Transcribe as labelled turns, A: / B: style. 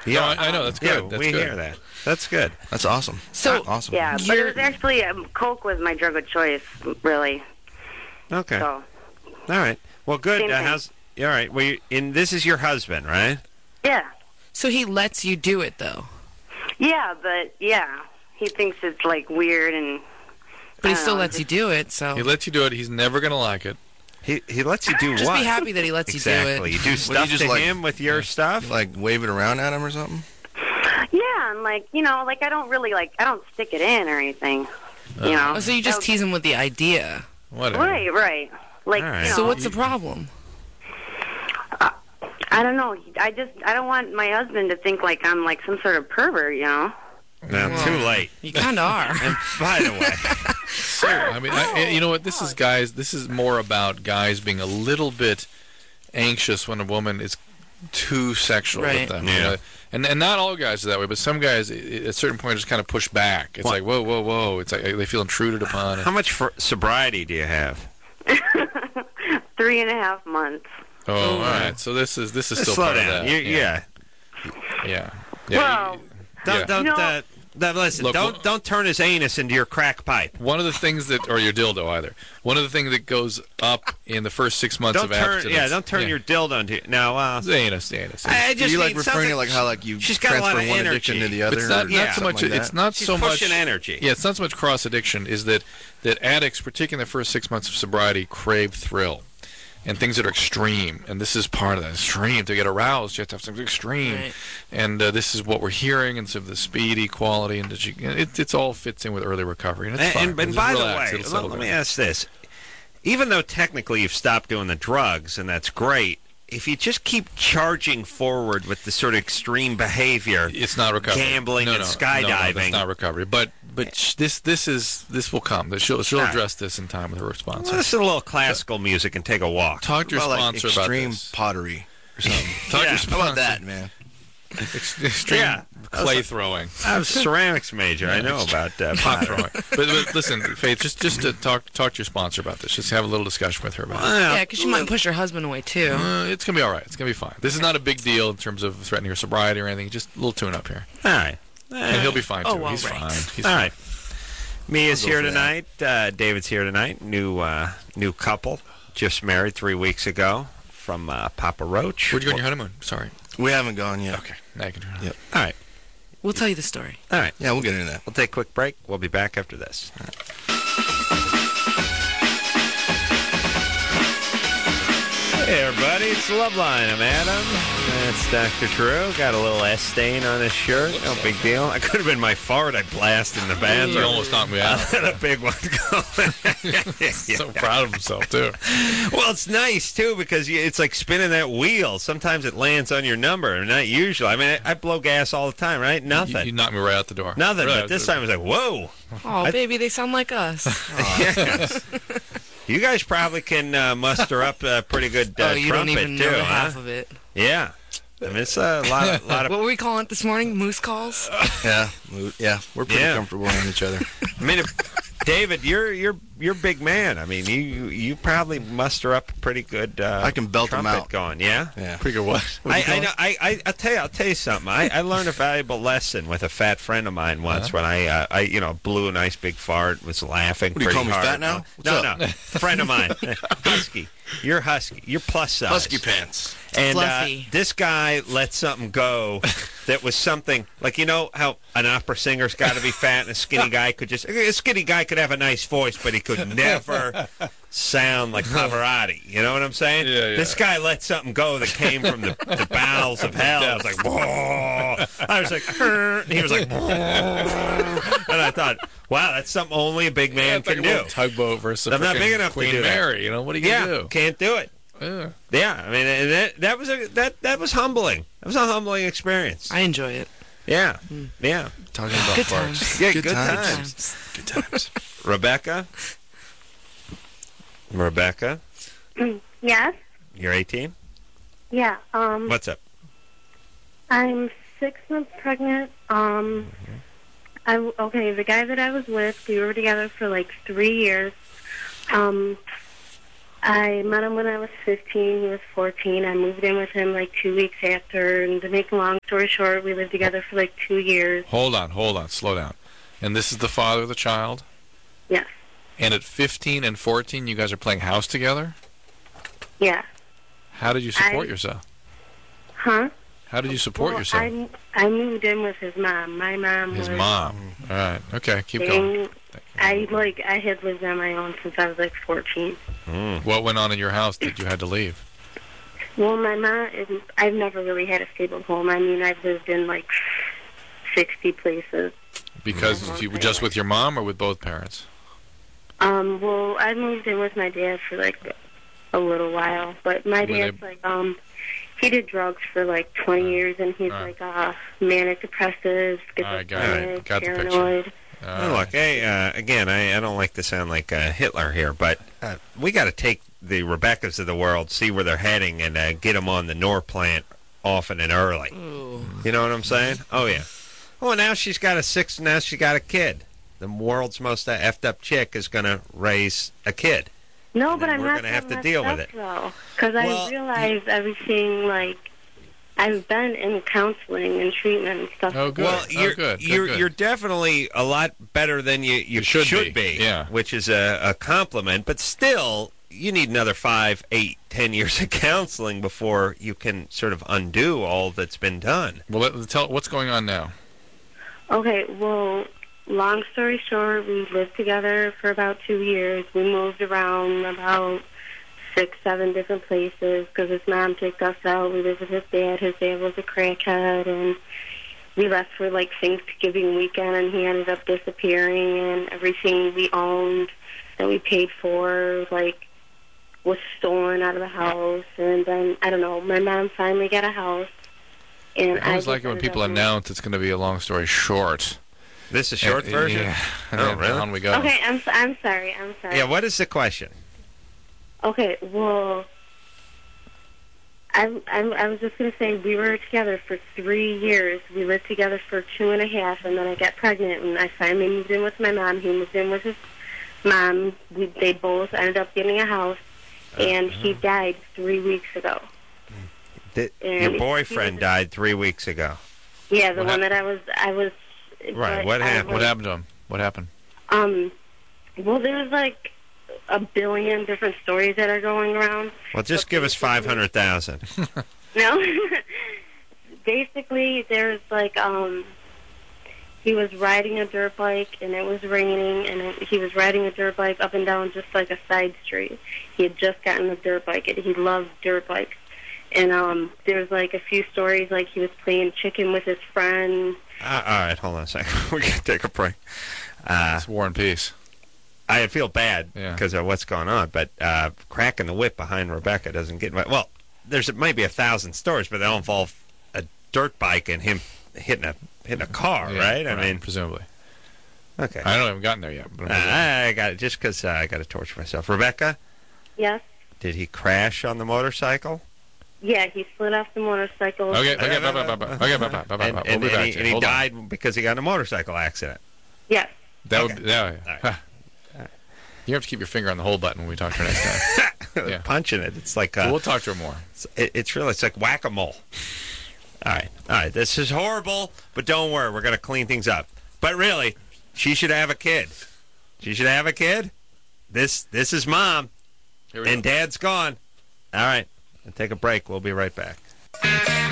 A: Yeah,
B: No, I know. That's good. That's
A: we
B: good.
A: hear that. That's good.
C: That's awesome.
D: So
C: awesome.
D: yeah, but it was actually Coke was my drug of choice, really.
A: Okay.
D: So
A: All right. Well, good.
D: Same thing.
A: All right. Well, this is your husband, right?
D: yeah,
E: So he lets you do it, though.
D: yeah, but yeah, he thinks it's like weird and.
E: But he
D: I don't
E: still
D: know,
E: lets you do it, so...
B: He lets you do it. He's never going to like it.
A: He lets you do
E: Just
A: what?
E: be happy that he lets
A: exactly.
E: you do it.
A: You do stuff
C: just
A: to
C: like-
A: him with your stuff?
C: You, like, wave it around at him or something?
D: Yeah, and like I don't really I don't stick it in or anything. You know.
E: Oh, so you just tease him with the idea.
B: Whatever.
D: Right. Like,
A: All right.
E: So what's the problem?
D: I don't know. I don't want my husband to think like I'm like some sort of pervert, you know.
A: No, too late.
E: You kind of are.
A: And by the way,
B: So, I mean, you know what? This is more about guys being a little bit anxious when a woman is too sexual
E: Right.
B: with them.
A: Yeah.
B: You know? And not all guys are that way, but some guys at a certain point just kind of push back. It's like, whoa. It's like they feel intruded upon.
A: how much sobriety do you have?
D: 3.5 months.
B: Oh, all right. So this is still
A: Slow
B: part
A: down.
B: of that.
A: Yeah.
D: Well,
A: Don't listen.
B: Look,
A: don't turn his anus into your crack pipe.
B: One of the things or your dildo either. One of the things that goes up in the first 6 months
A: Don't
B: of
A: turn.
B: abstinence.
A: Yeah, don't turn your dildo into. No,
B: The anus.
A: I
C: Do
A: just
C: you like
A: mean
C: referring
A: something-
C: to like how like you
A: she's got a lot
C: transfer
A: of
C: one
A: energy.
C: addiction to the other?
B: It's not,
C: or
B: not so
C: something
B: much.
C: like that?
B: It's not
A: She's
B: so much
A: pushing energy.
B: Yeah, it's not so much cross addiction. Is that addicts, particularly in the first 6 months of sobriety, crave thrill and things that are extreme. And this is part of that. Extreme. To get aroused, you have to have something extreme.
E: Right.
B: And this is what we're hearing. And so the speedy quality and it's all fits in with early recovery. And it's fine.
A: And
B: Just
A: by the
B: relax,
A: way,
B: it'll settle
A: let me
B: down.
A: ask this: even though technically you've stopped doing the drugs, and that's great, if you just keep charging forward with the sort of extreme behavior,
B: It's not recovery.
A: gambling
B: no,
A: and
B: no,
A: skydiving.
B: No, that's not recovery. But this will come. She'll address this in time with her sponsor.
A: listen to a little classical music and take a walk.
B: Talk to your
C: About, like,
B: sponsor about
C: extreme
B: this.
C: pottery or something.
B: Talk to
A: Yeah,
B: your
C: How
B: sponsor.
C: about that, man?
B: Extreme
A: Yeah.
B: clay throwing.
A: I'm a ceramics major. I know about
B: Pot
A: pottery.
B: throwing. But listen, Faith, just to talk to your sponsor about this. Just have a little discussion with her about it.
E: Yeah, because she might push her husband away, too.
B: It's going to be all right. It's going to be fine. This is not a big deal in terms of threatening her sobriety or anything. Just a little tune-up here.
A: All right.
B: And he'll be fine, too.
E: Oh, well,
B: He's
E: right.
B: fine. He's
A: All
B: fine.
A: right. Mia's
C: I'll go
A: here
C: for
A: tonight. David's here tonight. New couple. Just married 3 weeks ago from Papa Roach.
B: Where'd you go on your honeymoon? Sorry.
C: We haven't gone yet.
B: Okay. Now you can turn it on.
C: Yep.
A: All right.
E: We'll tell you the story.
A: All right.
C: Yeah, we'll get into that.
A: We'll take a quick break. We'll be back after this. Hey, everybody. It's Loveline. I'm Adam. That's Dr. Drew. Got a little S stain on his shirt. No big deal. I could have been my fart I blasted in the
B: He
A: bathroom.
B: almost knocked me out.
A: Had a big one going.
B: So proud of himself, too.
A: Well, it's nice, too, because it's like spinning that wheel. Sometimes it lands on your number, and not usually. I mean, I blow gas all the time, right? Nothing.
B: You knocked me right out the door.
A: Nothing.
B: Right
A: But
B: out
A: this
B: the-
A: time it was like, whoa.
E: Oh, baby, they sound like us.
A: Yes. You guys probably can muster up a pretty good
E: Oh, you
A: trumpet,
E: don't even
A: too,
E: know the
A: huh?
E: half of it.
A: Yeah. I mean, it's a lot
E: What
A: of...
E: were we calling it this morning? Moose calls?
C: Yeah, we're pretty
A: Yeah.
C: comfortable around each other.
A: I mean, David, you're big man. I mean, you probably muster up a pretty good
C: I can belt them
A: trumpet
C: out.
A: going, yeah?
C: Yeah.
B: Pretty good what?
A: I know. I'll tell you something. I learned a valuable lesson with a fat friend of mine once when I blew a nice big fart, was laughing
C: What, do you
A: pretty
C: call me
A: hard.
C: fat now? What's
A: No,
C: up?
A: no, friend of mine, husky. You're husky. You're plus size.
C: Husky pants.
A: And
E: Fluffy.
A: this guy let something go that was something like, you know how an opera singer's got to be fat and a skinny guy could have a nice voice, but he could never sound like Pavarotti. You know what I'm saying?
B: Yeah.
A: This guy let something go that came from the bowels of hell. I was like, whoa. I was like, and he was like, whoa. And I thought, wow, that's something only a big man
B: It's like
A: can
B: a
A: do.
B: little tugboat versus
A: I'm not
B: frickin'
A: big enough to
B: Queen
A: do that.
B: Mary. You know, what are you going to do?
A: Can't do it.
B: Yeah.
A: Yeah, I mean, and that was that was humbling. That was a humbling experience.
E: I enjoy it.
A: Yeah, yeah.
C: Talking about
E: Good
C: farts.
E: times.
A: Yeah,
C: Good
A: good
C: times.
E: Times.
C: Good times.
A: Rebecca,
F: Yes.
A: you're 18.
F: Yeah.
A: What's up?
F: I'm 6 months pregnant. The guy that I was with, we were together for like 3 years. I met him when I was 15. He was 14. I moved in with him like 2 weeks after. And to make a long story short, we lived together for like 2 years.
B: Hold on, slow down. And this is the father of the child?
F: Yes.
B: And at 15 and 14, you guys are playing house together?
F: Yeah.
B: How did you support yourself?
F: Huh?
B: How did you support
F: Well,
B: yourself?
F: I moved in with his mom. My mom
B: His
F: was...
B: mom. All right. Okay, keep going.
F: I had lived on my own since I was like 14.
B: What went on in your house that you had to leave?
F: Well, my mom, I've never really had a stable home. I mean, I've lived in like 60 places.
B: Because you were just with your mom or with both parents?
F: Well, I moved in with my dad for like a little while, but my dad's like, he did drugs for like 20 years, and he's like manic depressive, schizophrenic,
B: got the picture.
F: paranoid.
A: Look, again, I don't like to sound like Hitler here, but we got to take the Rebeccas of the world, see where they're heading, and get them on the Norplant often and early.
E: Ooh.
A: You know what I'm saying? Oh, yeah. Oh, now she's got now she's got a kid. The world's most effed up chick is going to raise a kid.
F: No,
A: And
F: but
A: then
F: I'm
A: we're
F: not
A: gonna have to
F: that
A: deal with
F: messed
A: it.
F: up, because
A: Well,
F: I realized everything, like, I've been in counseling and treatment and stuff.
B: Oh, good.
A: Well, you're definitely a lot better than you should be.
B: Yeah.
A: Which is a compliment, but still, you need another 5, 8, 10 years of counseling before you can sort of undo all that's been done.
B: Well, tell what's going on now.
F: Okay, well, long story short, we lived together for about 2 years. We moved around about 6, 7 different places because his mom kicked us out. We lived with his dad. His dad was a crackhead, and we left for, like, Thanksgiving weekend, and he ended up disappearing, and everything we owned that we paid for, like, was stolen out of the house. And then, I don't know, my mom finally got a house. And
B: I always like it when people announce it's going to be a long story short.
A: This is a short version?
B: Yeah.
A: Oh,
B: And then
A: really?
B: on we go.
F: Okay, I'm sorry.
A: Yeah, what is the question?
F: Okay, well, I was just going to say we were together for 3 years. We lived together for 2.5, and then I got pregnant, and I finally moved in with my mom. He moved in with his mom. They both ended up getting a house, and he died 3 weeks ago.
A: Your boyfriend died 3 weeks ago.
F: Yeah, the one that I was.
A: Right, what happened?
B: What happened to him? What happened?
F: Well, there's like a billion different stories that are going around.
A: Well, just give us 500,000.
F: No. Basically, there's like, he was riding a dirt bike, and it was raining, and he was riding a dirt bike up and down just like a side street. He had just gotten a dirt bike, and he loved dirt bikes. And there's like a few stories, like he was playing chicken with his friend.
A: All right, hold on a second. We're going to take a break.
B: It's War and Peace.
A: I feel bad because of what's going on, but cracking the whip behind Rebecca doesn't get... Well, there's maybe 1,000 stories, but they all involve a dirt bike and him hitting a car, right? I mean,
B: presumably.
A: Okay.
B: I haven't gotten there yet. But
A: I got it just because I got to torture myself. Rebecca?
F: Yes?
A: Did he crash on the motorcycle?
F: Yeah, he slid off the motorcycle.
B: Okay, bye.
A: And he died because he got in a motorcycle accident.
F: Yes.
B: That would, yeah. You have to keep your finger on the hold button when we talk to her next time. Yeah.
A: Punching it. It's like...
B: we'll talk to her more.
A: It's like whack-a-mole. All right. This is horrible, but don't worry. We're going to clean things up. But really, she should have a kid. She should have a kid. This is Mom, and Dad's gone. All right. Take a break. We'll be right back.